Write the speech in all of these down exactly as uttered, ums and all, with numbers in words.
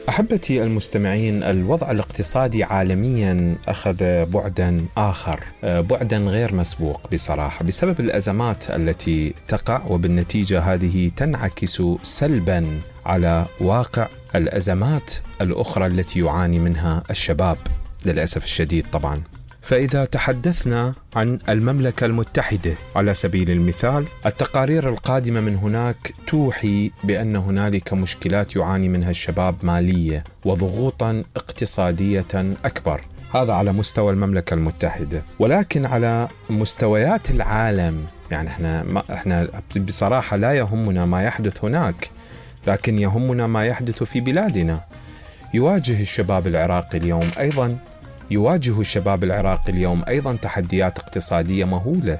أحبتي المستمعين، الوضع الاقتصادي عالميا أخذ بعدا آخر، بعدا غير مسبوق بصراحة، بسبب الأزمات التي تقع، وبالنتيجة هذه تنعكس سلبا على واقع الأزمات الأخرى التي يعاني منها الشباب للأسف الشديد طبعا. فإذا تحدثنا عن المملكة المتحدة على سبيل المثال، التقارير القادمة من هناك توحي بأن هنالك مشكلات يعاني منها الشباب مالية وضغوطا اقتصادية أكبر. هذا على مستوى المملكة المتحدة، ولكن على مستويات العالم يعني احنا ما احنا بصراحة لا يهمنا ما يحدث هناك، لكن يهمنا ما يحدث في بلادنا. يواجه الشباب العراقي اليوم أيضا يواجه الشباب العراقي اليوم أيضا تحديات اقتصادية مهولة.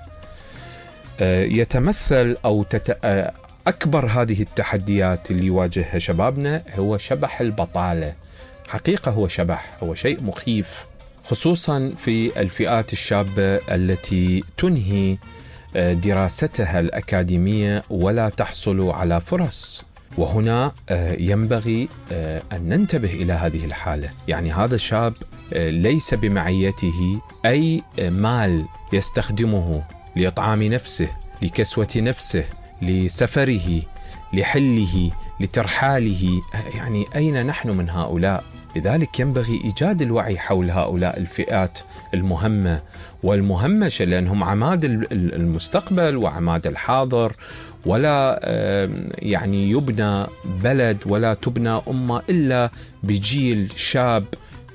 يتمثل أو تت... أكبر هذه التحديات اللي يواجهها شبابنا هو شبح البطالة. حقيقة هو شبح، هو شيء مخيف، خصوصا في الفئات الشابة التي تنهي دراستها الأكاديمية ولا تحصل على فرص. وهنا ينبغي أن ننتبه إلى هذه الحالة. يعني هذا الشاب ليس بمعيته أي مال يستخدمه لإطعام نفسه، لكسوة نفسه، لسفره، لحله، لترحاله. يعني أين نحن من هؤلاء؟ لذلك ينبغي إيجاد الوعي حول هؤلاء الفئات المهمة والمهمشة، لأنهم عماد المستقبل وعماد الحاضر. ولا يعني يبنى بلد ولا تبنى أمة إلا بجيل شاب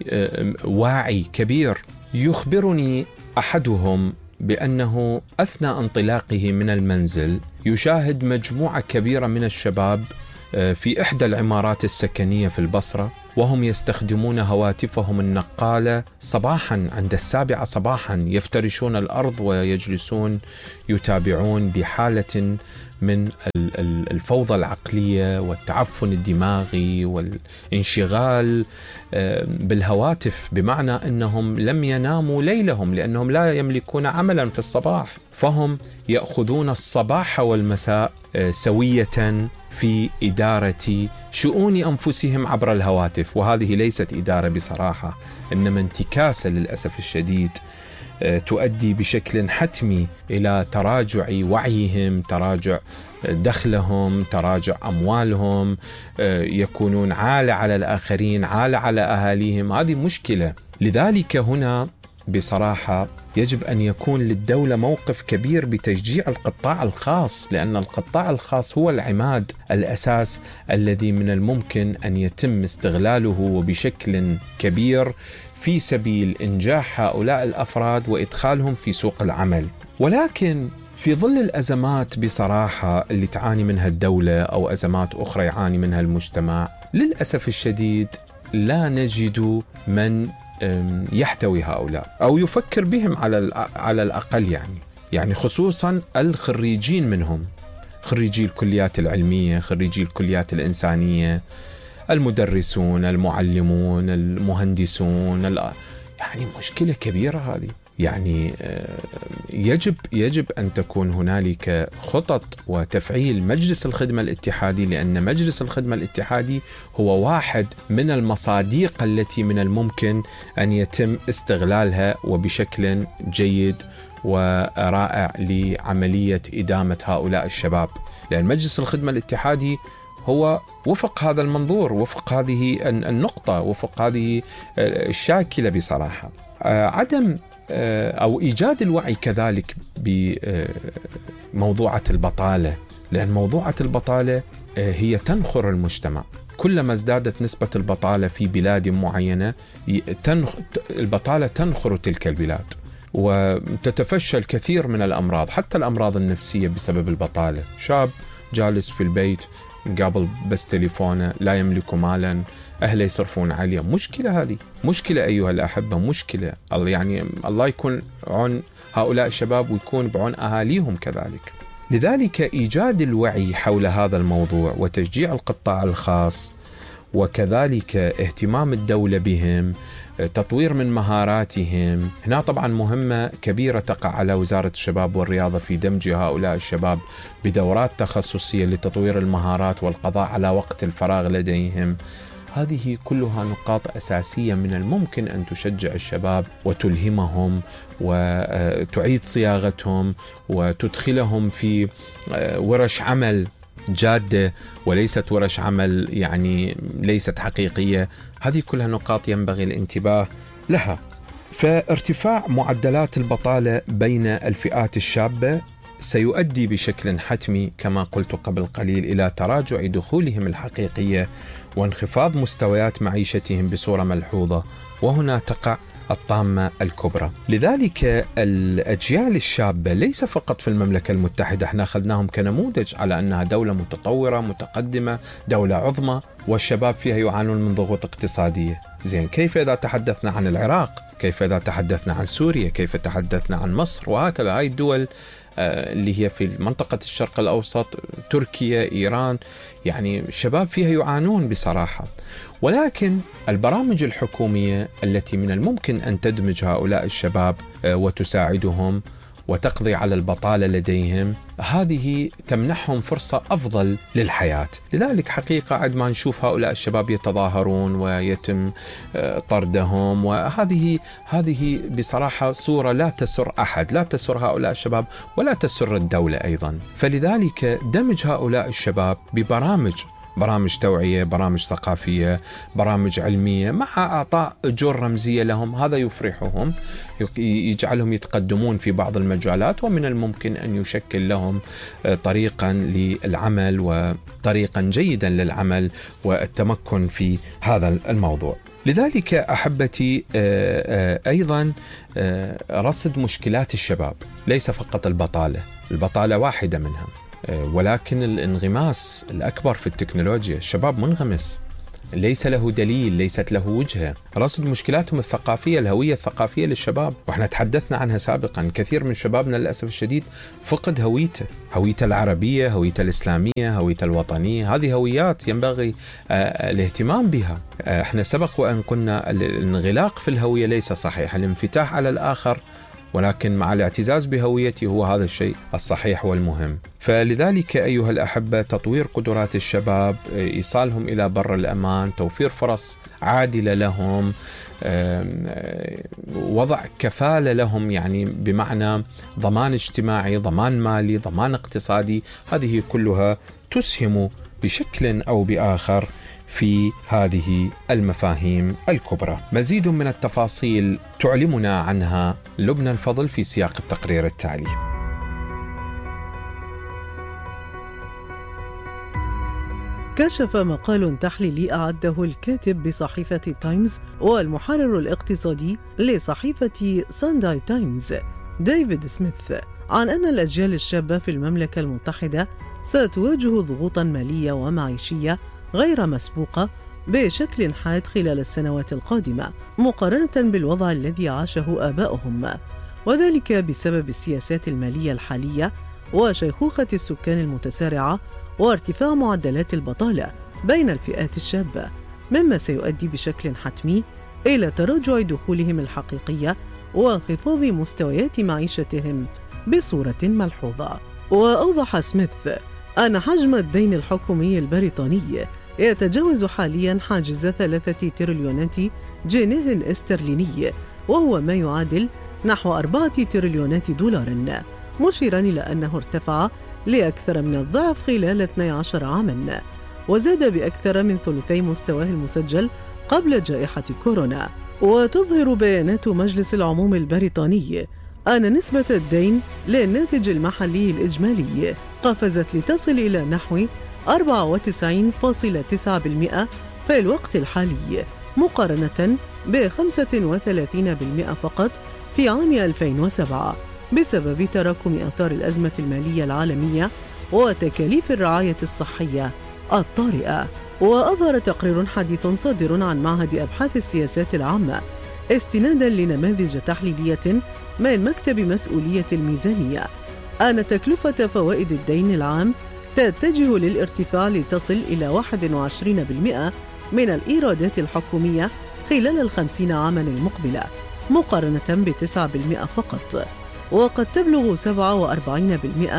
واعي كبير. يخبرني أحدهم بأنه أثناء انطلاقه من المنزل يشاهد مجموعة كبيرة من الشباب في إحدى العمارات السكنية في البصرة، وهم يستخدمون هواتفهم النقالة صباحا عند السابعة صباحا، يفترشون الأرض ويجلسون يتابعون بحالة من الفوضى العقلية والتعفن الدماغي والانشغال بالهواتف، بمعنى أنهم لم يناموا ليلهم لأنهم لا يملكون عملا في الصباح، فهم يأخذون الصباح والمساء سوية في إدارة شؤون أنفسهم عبر الهواتف. وهذه ليست إدارة بصراحة، إنما انتكاسة للأسف الشديد تؤدي بشكل حتمي إلى تراجع وعيهم، تراجع دخلهم، تراجع أموالهم، يكونون عالة على الآخرين، عالة على أهاليهم. هذه مشكلة. لذلك هنا بصراحة يجب أن يكون للدولة موقف كبير بتشجيع القطاع الخاص، لأن القطاع الخاص هو العماد الأساس الذي من الممكن أن يتم استغلاله وبشكل كبير في سبيل إنجاح هؤلاء الأفراد وإدخالهم في سوق العمل. ولكن في ظل الأزمات بصراحة اللي تعاني منها الدولة أو أزمات أخرى يعاني منها المجتمع، للأسف الشديد لا نجد من يحتوي هؤلاء أو يفكر بهم على على الأقل، يعني يعني خصوصا الخريجين منهم، خريجي الكليات العلمية، خريجي الكليات الإنسانية، المدرسون، المعلمون، المهندسون. يعني مشكلة كبيرة هذه. يعني يجب يجب أن تكون هنالك خطط وتفعيل مجلس الخدمة الاتحادي، لأن مجلس الخدمة الاتحادي هو واحد من المصاديق التي من الممكن أن يتم استغلالها وبشكل جيد ورائع لعملية إدامة هؤلاء الشباب. لأن مجلس الخدمة الاتحادي هو وفق هذا المنظور، وفق هذه النقطة، وفق هذه الشاكلة بصراحة. عدم أو إيجاد الوعي كذلك بموضوعة البطالة، لأن موضوعة البطالة هي تنخر المجتمع. كلما ازدادت نسبة البطالة في بلاد معينة، البطالة تنخر تلك البلاد وتتفشى الكثير من الأمراض، حتى الأمراض النفسية بسبب البطالة. شاب جالس في البيت قابل بس تليفونه، لا يملك مالا، أهله يصرفون عليه. مشكلة هذه، مشكلة أيها الأحبة، مشكلة. يعني الله يكون عون هؤلاء الشباب ويكون بعون أهاليهم كذلك. لذلك إيجاد الوعي حول هذا الموضوع وتشجيع القطاع الخاص، وكذلك اهتمام الدولة بهم، تطوير من مهاراتهم. هنا طبعا مهمة كبيرة تقع على وزارة الشباب والرياضة في دمج هؤلاء الشباب بدورات تخصصية لتطوير المهارات والقضاء على وقت الفراغ لديهم. هذه كلها نقاط أساسية من الممكن أن تشجع الشباب وتلهمهم وتعيد صياغتهم وتدخلهم في ورش عمل جادة وليست ورش عمل يعني ليست حقيقية. هذه كلها نقاط ينبغي الانتباه لها. فارتفاع معدلات البطالة بين الفئات الشابة سيؤدي بشكل حتمي كما قلت قبل قليل إلى تراجع دخولهم الحقيقية وانخفاض مستويات معيشتهم بصورة ملحوظة، وهنا تقع الطامة الكبرى. لذلك الأجيال الشابة ليس فقط في المملكة المتحدة، احنا أخذناهم كنموذج على أنها دولة متطورة متقدمة دولة عظمى والشباب فيها يعانون من ضغوط اقتصادية. زين، كيف إذا تحدثنا عن العراق؟ كيف إذا تحدثنا عن سوريا؟ كيف تحدثنا عن مصر؟ وهكذا هاي الدول اللي هي في منطقة الشرق الأوسط، تركيا، إيران، يعني الشباب فيها يعانون بصراحة. ولكن البرامج الحكومية التي من الممكن أن تدمج هؤلاء الشباب وتساعدهم وتقضي على البطالة لديهم، هذه تمنحهم فرصة أفضل للحياة. لذلك حقيقة عندما نشوف هؤلاء الشباب يتظاهرون ويتم طردهم، وهذه هذه بصراحة صورة لا تسر أحد، لا تسر هؤلاء الشباب ولا تسر الدولة أيضا. فلذلك دمج هؤلاء الشباب ببرامج برامج توعية، برامج ثقافية، برامج علمية، مع أعطاء أجور رمزية لهم، هذا يفرحهم، يجعلهم يتقدمون في بعض المجالات، ومن الممكن أن يشكل لهم طريقا للعمل وطريقا جيدا للعمل والتمكن في هذا الموضوع. لذلك أحبتي أيضا رصد مشكلات الشباب، ليس فقط البطالة، البطالة واحدة منها، ولكن الانغماس الأكبر في التكنولوجيا. الشباب منغمس، ليس له دليل، ليست له وجهة. رصد مشكلاتهم الثقافية، الهوية الثقافية للشباب، وإحنا تحدثنا عنها سابقا. كثير من شبابنا للأسف الشديد فقد هويته، هويته العربية، هويته الإسلامية، هويته الوطنية. هذه هويات ينبغي الاهتمام بها. إحنا سبق وأن قلنا الانغلاق في الهوية ليس صحيح، الانفتاح على الآخر، ولكن مع الاعتزاز بهويته هو هذا الشيء الصحيح والمهم. فلذلك أيها الأحبة، تطوير قدرات الشباب، إيصالهم إلى بر الأمان، توفير فرص عادلة لهم، وضع كفالة لهم، يعني بمعنى ضمان اجتماعي، ضمان مالي، ضمان اقتصادي، هذه كلها تسهم بشكل أو بآخر في هذه المفاهيم الكبرى. مزيد من التفاصيل تعلمنا عنها لبنى الفضل في سياق التقرير التالي. كشف مقال تحليلي أعده الكاتب بصحيفة تايمز والمحرر الاقتصادي لصحيفة سانداي تايمز ديفيد سميث عن أن الأجيال الشابة في المملكة المتحدة ستواجه ضغوطاً مالية ومعيشية غير مسبوقة بشكل حاد خلال السنوات القادمة مقارنة بالوضع الذي عاشه آباؤهم، وذلك بسبب السياسات المالية الحالية وشيخوخة السكان المتسارعة وارتفاع معدلات البطالة بين الفئات الشابة، مما سيؤدي بشكل حتمي إلى تراجع دخولهم الحقيقية وانخفاض مستويات معيشتهم بصورة ملحوظة. وأوضح سميث أن حجم الدين الحكومي البريطاني يتجاوز حالياً حاجز ثلاثة تريليونات جنيه استرليني، وهو ما يعادل نحو أربعة تريليونات دولار، مشيراً إلى أنه ارتفع لأكثر من الضعف خلال اثني عشر عاماً، وزاد بأكثر من ثلثي مستواه المسجل قبل جائحة كورونا. وتظهر بيانات مجلس العموم البريطاني أن نسبة الدين للناتج المحلي الإجمالي قفزت لتصل إلى نحو أربعة وتسعين فاصلة تسعة بالمئة في الوقت الحالي، مقارنة ب خمسة وثلاثين بالمئة فقط في عام ألفين وسبعة، بسبب تراكم آثار الأزمة المالية العالمية وتكاليف الرعاية الصحية الطارئة. وأظهر تقرير حديث صادر عن معهد أبحاث السياسات العامة استناداً لنماذج تحليلية من مكتب مسؤولية الميزانية أن تكلفة فوائد الدين العام تتجه للارتفاع لتصل إلى واحد وعشرين بالمئة من الإيرادات الحكومية خلال الخمسين عاماً المقبلة، مقارنة بتسعة بالمئة فقط، وقد تبلغ سبعة وأربعين بالمئة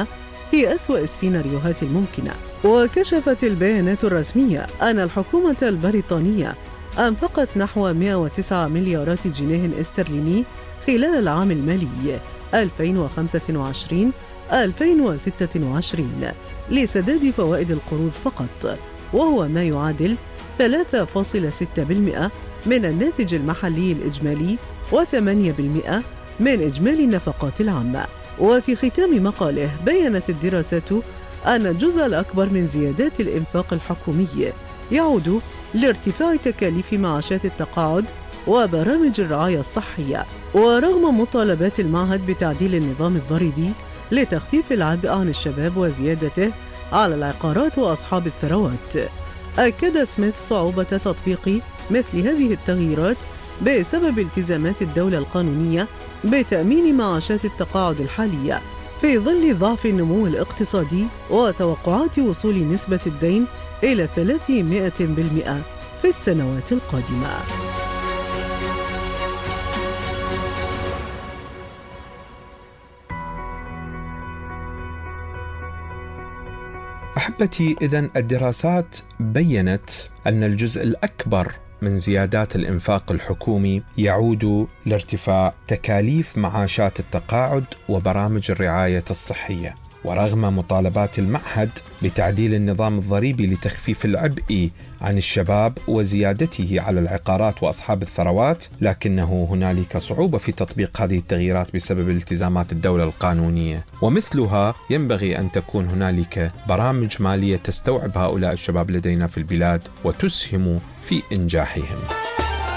في أسوأ السيناريوهات الممكنة. وكشفت البيانات الرسمية أن الحكومة البريطانية أنفقت نحو مئة وتسعة مليارات جنيه استرليني خلال العام المالي ألفين وخمسة وعشرين ألفين وستة وعشرين لسداد فوائد القروض فقط، وهو ما يعادل ثلاثة فاصلة ستة بالمئة من الناتج المحلي الإجمالي وثمانية بالمئة من إجمالي النفقات العامة. وفي ختام مقاله بيّنت الدراسة أن الجزء الأكبر من زيادات الإنفاق الحكومي يعود لارتفاع تكاليف معاشات التقاعد وبرامج الرعاية الصحية. ورغم مطالبات المعهد بتعديل النظام الضريبي لتخفيف العبء عن الشباب وزيادته على العقارات وأصحاب الثروات، أكد سميث صعوبة تطبيق مثل هذه التغييرات بسبب التزامات الدولة القانونية بتأمين معاشات التقاعد الحالية في ظل ضعف النمو الاقتصادي وتوقعات وصول نسبة الدين إلى ثلاثمئة بالمئة في السنوات القادمة. أحبتي، إذن الدراسات بيّنت أن الجزء الأكبر من زيادات الإنفاق الحكومي يعود لارتفاع تكاليف معاشات التقاعد وبرامج الرعاية الصحية. ورغم مطالبات المعهد بتعديل النظام الضريبي لتخفيف العبء عن الشباب وزيادته على العقارات وأصحاب الثروات، لكنه هنالك صعوبة في تطبيق هذه التغييرات بسبب التزامات الدولة القانونية، ومثلها ينبغي أن تكون هنالك برامج مالية تستوعب هؤلاء الشباب لدينا في البلاد وتسهم في إنجاحهم.